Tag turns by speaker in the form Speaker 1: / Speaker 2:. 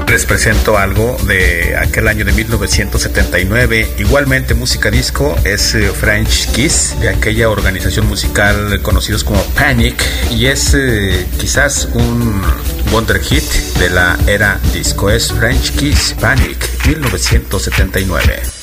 Speaker 1: Les presento algo de aquel año de 1979, igualmente música disco, es French Kiss, de aquella organización musical conocidos como Panic, y es quizás un wonder hit de la era disco. Es French Kiss, Panic, 1979.